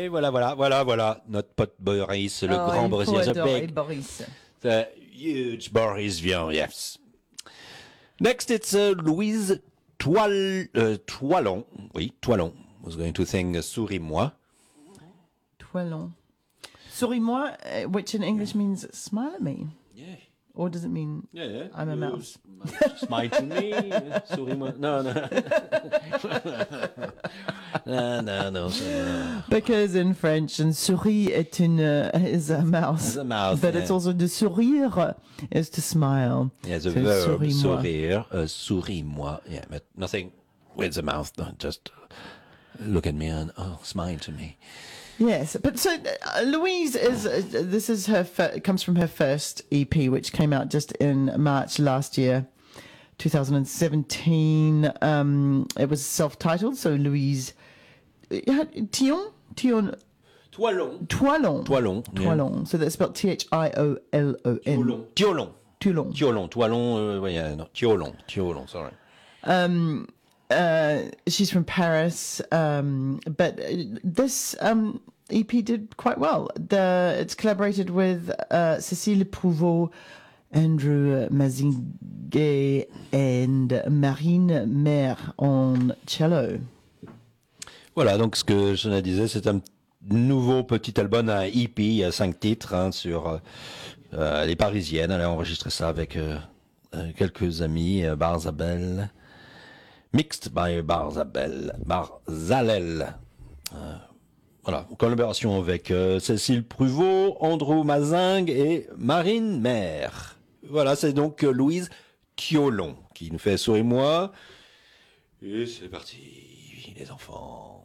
voilà. Notre pote Boris, le grand il Boris. faut Yes, a adorer big, Boris. the huge Boris Vian, yes. Next, it's Louise Toilon. Oui, Toilon. Was going to sing Souris-moi. Toilon. Souris-moi, which in English means smile at me. Yeah. Or does it mean I'm a mouse? Smile to me. Souris-moi. No. No. Because in French, and souris is a mouse. It's a mouse, But yeah. it's also de sourire is to smile. Yeah, the So verb, souris-moi. sourire, souris-moi. Yeah, but nothing with the mouth. No, just look at me and, smile to me. Yes, but so Louise is this is her comes from her first EP, which came out just in March last year, 2017. It was self-titled, so Louise Toilon. Toilon. Yeah. So that's spelled Thiolon. Toilon, sorry. She's from Paris, but this EP did quite well. It's collaborated with Cécile Prouveau, Andrew Mazinguet, and Marine Mer on cello. Voilà, donc ce que je disais, c'est un nouveau petit album, un EP, il y a 5 titres sur les Parisiennes. Elle a enregistré ça avec quelques amis, Barzabel. Mixed by Barzalel. Voilà, en collaboration avec Cécile Prouveau, Andrew Mazingue et Marine Mer. Voilà, c'est donc Louise Toilon qui nous fait Souris-moi. Et c'est parti, les enfants.